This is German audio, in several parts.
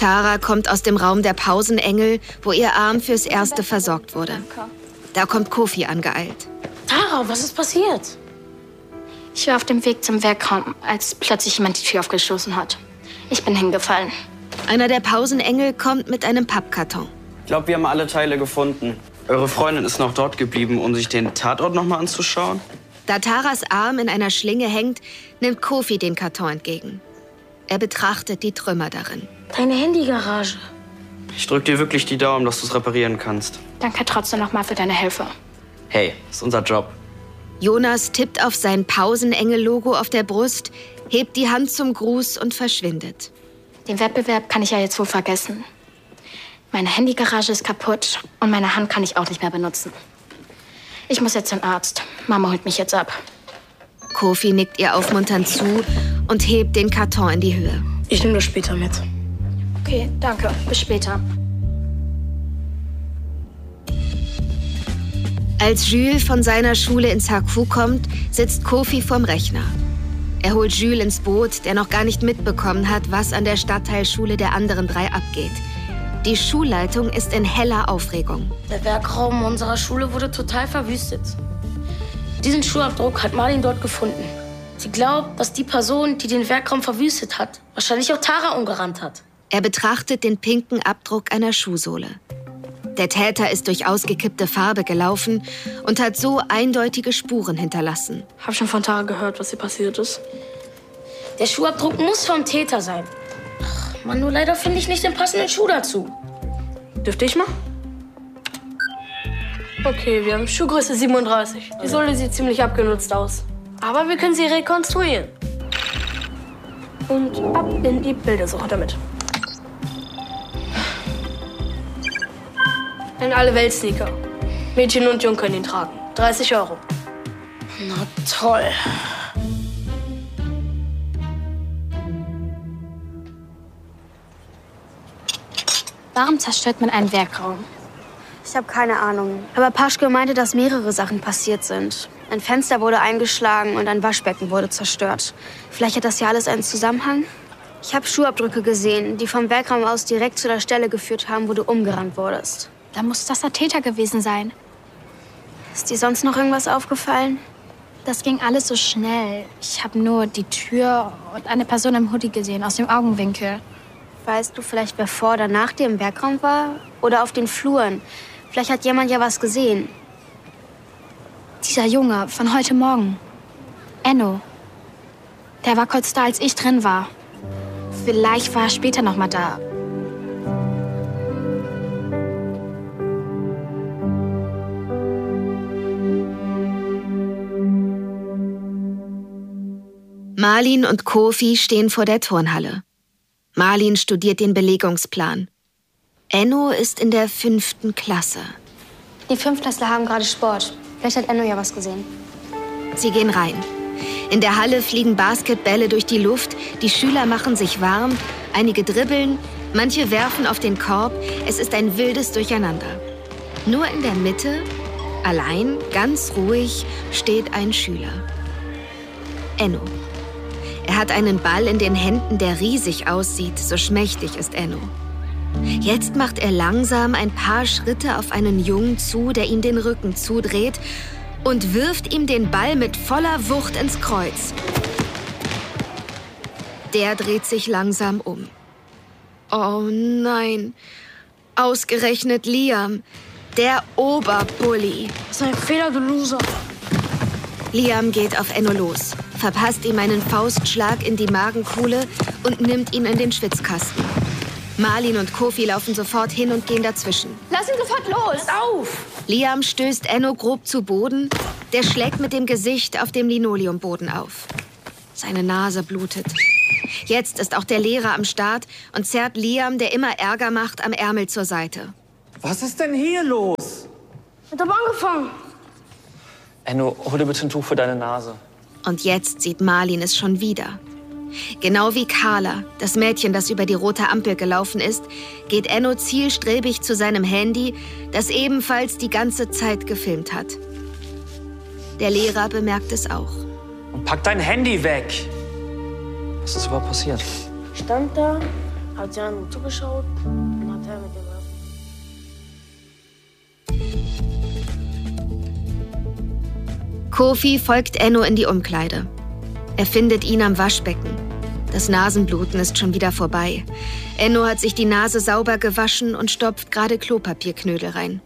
Tara kommt aus dem Raum der Pausenengel, wo ihr Arm fürs Erste versorgt wurde. Da kommt Kofi angeeilt. Tara, was ist passiert? Ich war auf dem Weg zum Werkraum, als plötzlich jemand die Tür aufgestoßen hat. Ich bin hingefallen. Einer der Pausenengel kommt mit einem Pappkarton. Ich glaube, wir haben alle Teile gefunden. Eure Freundin ist noch dort geblieben, um sich den Tatort noch mal anzuschauen? Da Taras Arm in einer Schlinge hängt, nimmt Kofi den Karton entgegen. Er betrachtet die Trümmer darin. Deine Handygarage. Ich drück dir wirklich die Daumen, dass du es reparieren kannst. Danke trotzdem nochmal für deine Hilfe. Hey, ist unser Job. Jonas tippt auf sein Pausenengel-Logo auf der Brust, hebt die Hand zum Gruß und verschwindet. Den Wettbewerb kann ich ja jetzt wohl vergessen. Meine Handygarage ist kaputt und meine Hand kann ich auch nicht mehr benutzen. Ich muss jetzt zum Arzt. Mama holt mich jetzt ab. Kofi nickt ihr aufmunternd zu und hebt den Karton in die Höhe. Ich nehme das später mit. Okay, danke. Bis später. Als Jules von seiner Schule ins HQ kommt, sitzt Kofi vorm Rechner. Er holt Jules ins Boot, der noch gar nicht mitbekommen hat, was an der Stadtteilschule der anderen 3 abgeht. Die Schulleitung ist in heller Aufregung. Der Werkraum unserer Schule wurde total verwüstet. Diesen Schuhabdruck hat Marlin dort gefunden. Sie glaubt, dass die Person, die den Werkraum verwüstet hat, wahrscheinlich auch Tara umgerannt hat. Er betrachtet den pinken Abdruck einer Schuhsohle. Der Täter ist durch ausgekippte Farbe gelaufen und hat so eindeutige Spuren hinterlassen. Hab schon von Tara gehört, was hier passiert ist. Der Schuhabdruck muss vom Täter sein. Ach, Mann, nur leider finde ich nicht den passenden Schuh dazu. Dürfte ich mal? Okay, wir haben Schuhgröße 37. Die Sohle sieht ziemlich abgenutzt aus. Aber wir können sie rekonstruieren. Und ab in die Bildersuche damit. Ein Alle-Welt-Sneaker. Mädchen und Jung können ihn tragen. 30 €. Na toll. Warum zerstört man einen Werkraum? Ich habe keine Ahnung. Aber Paschke meinte, dass mehrere Sachen passiert sind. Ein Fenster wurde eingeschlagen und ein Waschbecken wurde zerstört. Vielleicht hat das ja alles einen Zusammenhang? Ich habe Schuhabdrücke gesehen, die vom Werkraum aus direkt zu der Stelle geführt haben, wo du umgerannt wurdest. Da muss das der Täter gewesen sein. Ist dir sonst noch irgendwas aufgefallen? Das ging alles so schnell. Ich habe nur die Tür und eine Person im Hoodie gesehen, aus dem Augenwinkel. Weißt du vielleicht, wer vor oder nach dir im Werkraum war? Oder auf den Fluren? Vielleicht hat jemand ja was gesehen. Dieser Junge von heute Morgen. Enno. Der war kurz da, als ich drin war. Vielleicht war er später noch mal da. Marlin und Kofi stehen vor der Turnhalle. Marlin studiert den Belegungsplan. Enno ist in der 5. Klasse. Die Fünftklässler haben gerade Sport. Vielleicht hat Enno ja was gesehen. Sie gehen rein. In der Halle fliegen Basketbälle durch die Luft, die Schüler machen sich warm, einige dribbeln, manche werfen auf den Korb. Es ist ein wildes Durcheinander. Nur in der Mitte, allein, ganz ruhig, steht ein Schüler. Enno. Er hat einen Ball in den Händen, der riesig aussieht, so schmächtig ist Enno. Jetzt macht er langsam ein paar Schritte auf einen Jungen zu, der ihm den Rücken zudreht und wirft ihm den Ball mit voller Wucht ins Kreuz. Der dreht sich langsam um. Oh nein, ausgerechnet Liam, der Oberbully. Das ist ein Fehler, du Loser. Liam geht auf Enno los, verpasst ihm einen Faustschlag in die Magenkuhle und nimmt ihn in den Schwitzkasten. Marlin und Kofi laufen sofort hin und gehen dazwischen. Lass ihn sofort los! Auf! Liam stößt Enno grob zu Boden. Der schlägt mit dem Gesicht auf dem Linoleumboden auf. Seine Nase blutet. Jetzt ist auch der Lehrer am Start und zerrt Liam, der immer Ärger macht, am Ärmel zur Seite. Was ist denn hier los? Ich hab angefangen. Enno, hol dir bitte ein Tuch für deine Nase. Und jetzt sieht Marlin es schon wieder. Genau wie Carla, das Mädchen, das über die rote Ampel gelaufen ist, geht Enno zielstrebig zu seinem Handy, das ebenfalls die ganze Zeit gefilmt hat. Der Lehrer bemerkt es auch. Und pack dein Handy weg! Was ist überhaupt passiert? Stand da, Hat sie einem zugeschaut und hat er mit dem Kofi folgt Enno in die Umkleide. Er findet ihn am Waschbecken. Das Nasenbluten ist schon wieder vorbei. Enno hat sich die Nase sauber gewaschen und stopft gerade Klopapierknödel rein.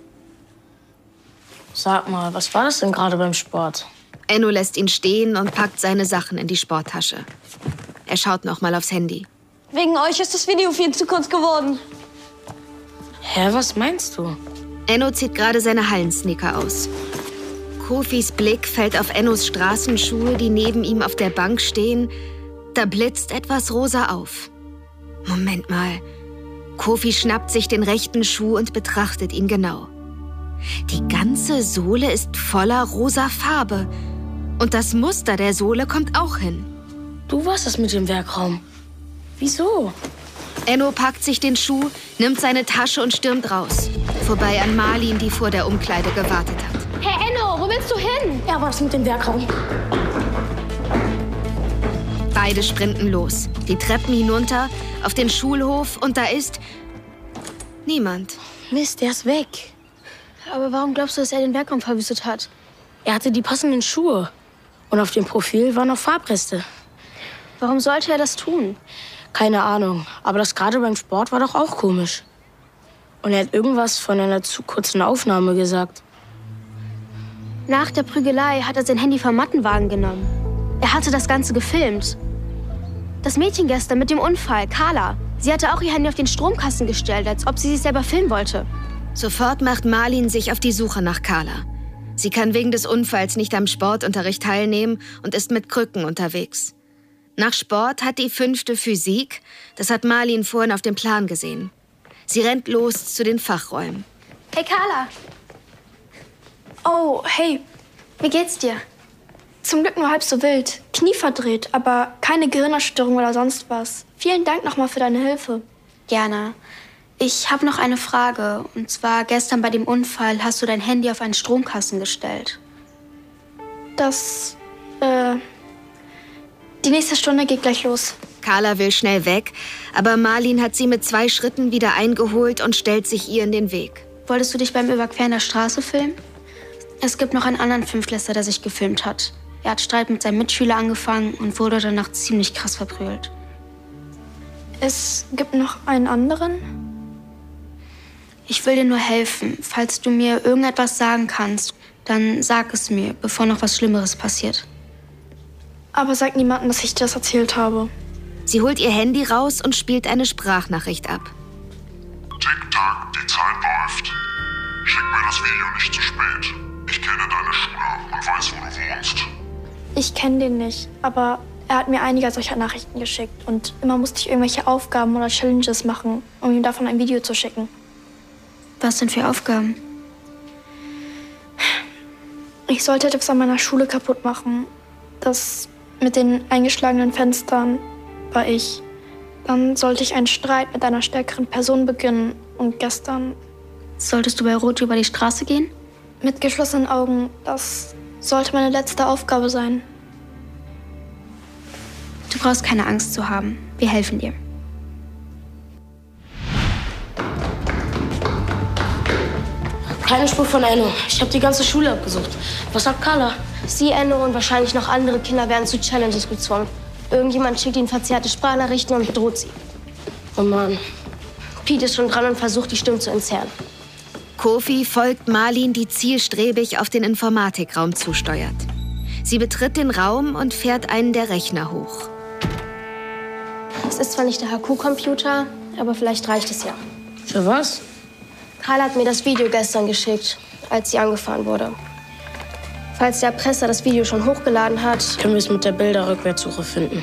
Sag mal, was war das denn gerade beim Sport? Enno lässt ihn stehen und packt seine Sachen in die Sporttasche. Er schaut noch mal aufs Handy. Wegen euch ist das Video viel zu kurz geworden. Hä, was meinst du? Enno zieht gerade seine Hallensneaker aus. Kofis Blick fällt auf Ennos Straßenschuhe, die neben ihm auf der Bank stehen. Da blitzt etwas rosa auf. Moment mal. Kofi schnappt sich den rechten Schuh und betrachtet ihn genau. Die ganze Sohle ist voller rosa Farbe. Und das Muster der Sohle kommt auch hin. Du warst es mit dem Werkraum. Wieso? Enno packt sich den Schuh, nimmt seine Tasche und stürmt raus. Vorbei an Marlin, die vor der Umkleide gewartet hat. Hey Enno, wo willst du hin? Er war es mit dem Werkraum. Beide sprinten los. Die Treppen hinunter, auf den Schulhof und da ist niemand. Mist, der ist weg. Aber warum glaubst du, dass er den Werkraum verwüstet hat? Er hatte die passenden Schuhe. Und auf dem Profil waren noch Farbreste. Warum sollte er das tun? Keine Ahnung, aber das gerade beim Sport war doch auch komisch. Und er hat irgendwas von einer zu kurzen Aufnahme gesagt. Nach der Prügelei hat er sein Handy vom Mattenwagen genommen. Er hatte das Ganze gefilmt. Das Mädchen gestern mit dem Unfall, Carla, sie hatte auch ihr Handy auf den Stromkasten gestellt, als ob sie sich selber filmen wollte. Sofort macht Marlin sich auf die Suche nach Carla. Sie kann wegen des Unfalls nicht am Sportunterricht teilnehmen und ist mit Krücken unterwegs. Nach Sport hat die 5. Physik, das hat Marlin vorhin auf dem Plan gesehen. Sie rennt los zu den Fachräumen. Hey Carla! Oh, hey, Wie geht's dir? zum Glück nur halb so wild. Knie verdreht, aber keine Gehirnerschütterung oder sonst was. Vielen Dank nochmal für deine Hilfe. Gerne. Ich habe noch eine Frage. Und zwar gestern bei dem Unfall hast du dein Handy auf einen Stromkasten gestellt. Die nächste Stunde geht gleich los. Carla will schnell weg, aber Marlin hat sie mit 2 Schritten wieder eingeholt und stellt sich ihr in den Weg. Wolltest du dich beim Überqueren der Straße filmen? Es gibt noch einen anderen Fünftklässler, der sich gefilmt hat. Er hat Streit mit seinem Mitschüler angefangen und wurde danach ziemlich krass verprügelt. Es gibt noch einen anderen? Ich will dir nur helfen. Falls du mir irgendetwas sagen kannst, dann sag es mir, bevor noch was Schlimmeres passiert. Aber sag niemandem, dass ich dir das erzählt habe. Sie holt ihr Handy raus und spielt eine Sprachnachricht ab. Tick-Tack, die Zeit läuft. Schick mir das Video nicht zu spät. Ich kenne deine Schule und weiß, wo du wohnst. Ich kenne den nicht, aber er hat mir einige solcher Nachrichten geschickt. Und immer musste ich irgendwelche Aufgaben oder Challenges machen, um ihm davon ein Video zu schicken. Was denn für Aufgaben? Ich sollte etwas an meiner Schule kaputt machen. Das mit den eingeschlagenen Fenstern war ich. Dann sollte ich einen Streit mit einer stärkeren Person beginnen. Und gestern Solltest du bei Rot über die Straße gehen? mit geschlossenen Augen. Das sollte meine letzte Aufgabe sein. Du brauchst keine Angst zu haben. Wir helfen dir. Keine Spur von Enno. Ich habe die ganze Schule abgesucht. Was sagt Carla? Sie, Enno und wahrscheinlich noch andere Kinder werden zu Challenges gezwungen. Irgendjemand schickt ihnen verzerrte Sprachnachrichten und bedroht sie. Oh Mann. Pete ist schon dran und versucht, die Stimmen zu entzerren. Kofi folgt Marlin, die zielstrebig auf den Informatikraum zusteuert. Sie betritt den Raum und fährt einen der Rechner hoch. Es ist zwar nicht der HQ-Computer, aber vielleicht reicht es ja. Für was? Karl hat mir das Video gestern geschickt, als sie angefahren wurde. Falls der Erpresser das Video schon hochgeladen hat, Können wir es mit der Bilderrückwärtssuche finden?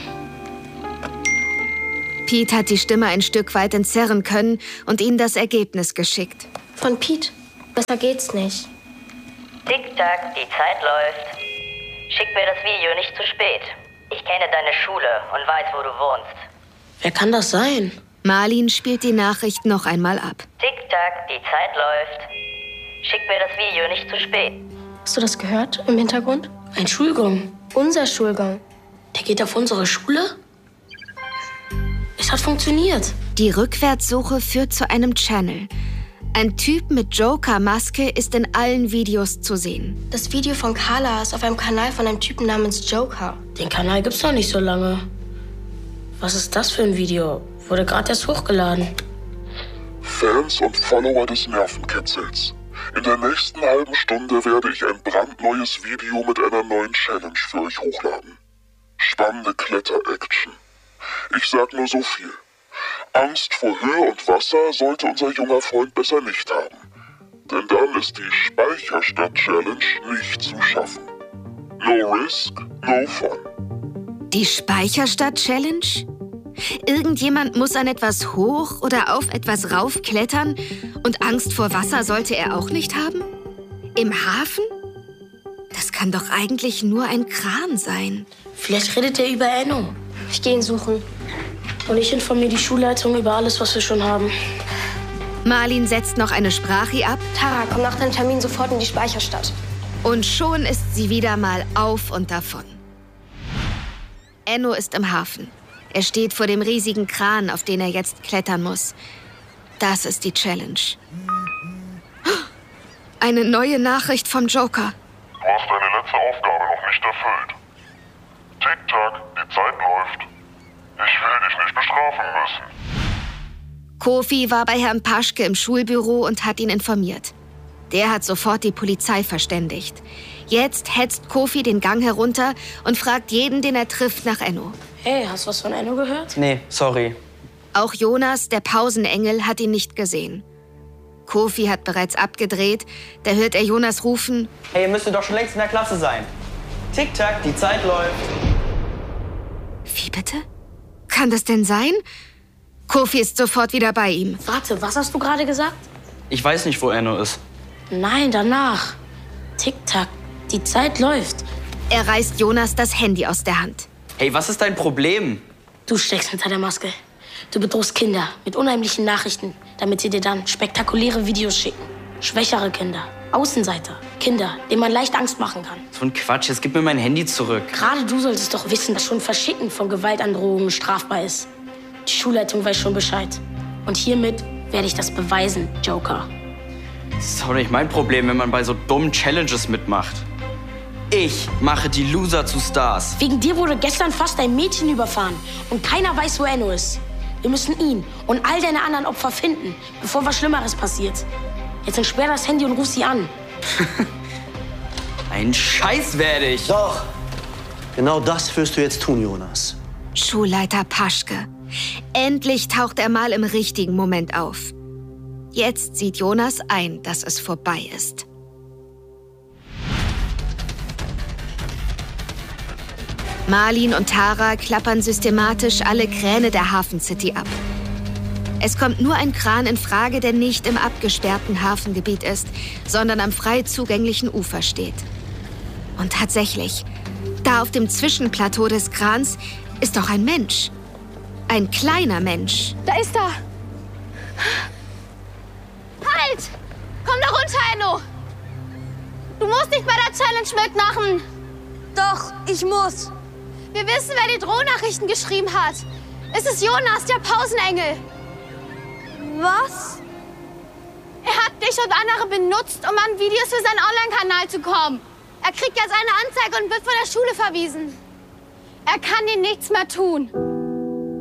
Pete hat die Stimme ein Stück weit entzerren können und ihnen das Ergebnis geschickt. von Pete. Besser geht's nicht. Tick-Tack, die Zeit läuft. Schick mir das Video nicht zu spät. Ich kenne deine Schule und weiß, wo du wohnst. Wer kann das sein? Marlin spielt die Nachricht noch einmal ab. Tick-Tack, die Zeit läuft. Schick mir das Video nicht zu spät. Hast du das gehört im Hintergrund? Ein Schulgang. Unser Schulgang. Der geht auf unsere Schule? Ist hat funktioniert. Die Rückwärtssuche führt zu einem Channel. Ein Typ mit Joker-Maske ist in allen Videos zu sehen. Das Video von Carla ist auf einem Kanal von einem Typen namens Joker. Den Kanal gibt's noch nicht so lange. Was ist das für ein Video? Wurde gerade erst hochgeladen. Fans und Follower des Nervenkitzels. In der nächsten halben Stunde werde ich ein brandneues Video mit einer neuen Challenge für euch hochladen. Spannende Kletter-Action. Ich sag nur so viel. Angst vor Höhe und Wasser sollte unser junger Freund besser nicht haben. Denn dann ist die Speicherstadt-Challenge nicht zu schaffen. No risk, no fun. Die Speicherstadt-Challenge? Irgendjemand muss an etwas hoch oder auf etwas raufklettern und Angst vor Wasser sollte er auch nicht haben? Im Hafen? Das kann doch eigentlich nur ein Kran sein. Vielleicht redet er über Enno. Ich gehe ihn suchen. Und ich informiere die Schulleitung über alles, was wir schon haben. Marlin setzt noch eine Sprache ab. Tara, komm nach deinem Termin sofort in die Speicherstadt. Und schon ist sie wieder mal auf und davon. Enno ist im Hafen. Er steht vor dem riesigen Kran, auf den er jetzt klettern muss. Das ist die Challenge. Eine neue Nachricht vom Joker. Du hast deine letzte Aufgabe noch nicht erfüllt. Tick-Tack, die Zeit läuft. Ich will dich nicht bestrafen müssen. Kofi war bei Herrn Paschke im Schulbüro und hat ihn informiert. Der hat sofort die Polizei verständigt. Jetzt hetzt Kofi den Gang herunter und fragt jeden, den er trifft, nach Enno. Hey, hast du was von Enno gehört? Nee, sorry. Auch Jonas, der Pausenengel, hat ihn nicht gesehen. Kofi hat bereits abgedreht. Da hört er Jonas rufen: Hey, ihr müsstet doch schon längst in der Klasse sein. Tick-Tack, die Zeit läuft. Wie bitte? Kann das denn sein? Kofi ist sofort wieder bei ihm. Warte, was hast du gerade gesagt? Ich weiß nicht, wo Enno ist. Nein, danach. Tick-Tack, die Zeit läuft. Er reißt Jonas das Handy aus der Hand. Hey, was ist dein Problem? Du steckst hinter der Maske. Du bedrohst Kinder mit unheimlichen Nachrichten, damit sie dir dann spektakuläre Videos schicken. Schwächere Kinder, Außenseiter, Kinder, denen man leicht Angst machen kann. So ein Quatsch, jetzt gib mir mein Handy zurück. Gerade du solltest doch wissen, dass schon Verschicken von Gewaltandrohungen strafbar ist. Die Schulleitung weiß schon Bescheid. Und hiermit werde ich das beweisen, Joker. Das ist doch nicht mein Problem, wenn man bei so dummen Challenges mitmacht. Ich mache die Loser zu Stars. Wegen dir wurde gestern fast ein Mädchen überfahren. Und keiner weiß, wo Enno ist. Wir müssen ihn und all deine anderen Opfer finden, bevor was Schlimmeres passiert. Jetzt entsperr das Handy und ruf sie an. Ein Scheiß werde ich. Doch. Genau das wirst du jetzt tun, Jonas. Schulleiter Paschke. Endlich taucht er mal im richtigen Moment auf. Jetzt sieht Jonas ein, dass es vorbei ist. Marlin und Tara klappern systematisch alle Kräne der Hafen City ab. Es kommt nur ein Kran in Frage, der nicht im abgesperrten Hafengebiet ist, sondern am frei zugänglichen Ufer steht. Und tatsächlich, da auf dem Zwischenplateau des Krans ist doch ein Mensch. Ein kleiner Mensch. Da ist er! Halt! Komm da runter, Enno! Du musst nicht bei der Challenge mitmachen! Doch, ich muss. Wir wissen, wer die Drohnachrichten geschrieben hat. Es ist Jonas, der Pausenengel. Was? Er hat dich und andere benutzt, um an Videos für seinen Online-Kanal zu kommen. Er kriegt jetzt eine Anzeige und wird von der Schule verwiesen. Er kann dir nichts mehr tun.